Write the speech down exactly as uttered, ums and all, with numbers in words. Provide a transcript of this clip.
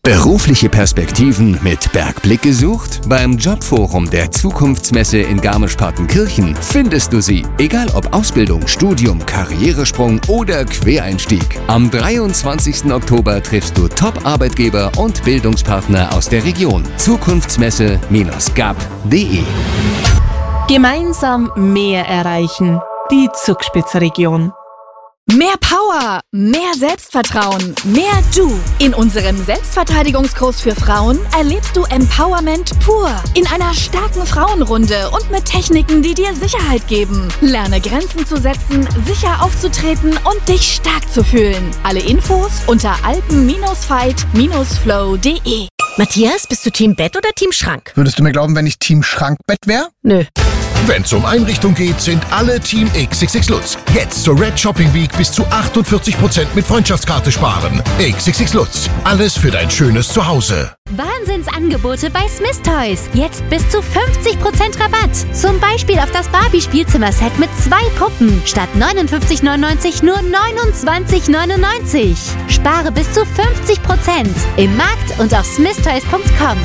Berufliche Perspektiven mit Bergblick gesucht? Beim Jobforum der Zukunftsmesse in Garmisch-Partenkirchen findest du sie. Egal ob Ausbildung, Studium, Karrieresprung oder Quereinstieg. Am dreiundzwanzigsten Oktober triffst du Top-Arbeitgeber und Bildungspartner aus der Region. Zukunftsmesse Gap punkt de. Gemeinsam mehr erreichen. Die Zugspitzregion. Mehr Power, mehr Selbstvertrauen, mehr Du. In unserem Selbstverteidigungskurs für Frauen erlebst du Empowerment pur. In einer starken Frauenrunde und mit Techniken, die dir Sicherheit geben. Lerne Grenzen zu setzen, sicher aufzutreten und dich stark zu fühlen. Alle Infos unter alpen fight flow punkt de. Matthias, bist du Team Bett oder Team Schrank? Würdest du mir glauben, wenn ich Team Schrankbett wäre? Nö. Wenn's um Einrichtung geht, sind alle Team X X X Lutz. Jetzt zur Red Shopping Week bis zu achtundvierzig Prozent mit Freundschaftskarte sparen. X X X Lutz. Alles für dein schönes Zuhause. Wahnsinnsangebote bei Smith Toys. Jetzt bis zu fünfzig Prozent Rabatt. Zum Beispiel auf das Barbie-Spielzimmer-Set mit zwei Puppen. Statt neunundfünfzig neunundneunzig nur neunundzwanzig neunundneunzig. Spare bis zu fünfzig Prozent im Markt und auf smith toys punkt com.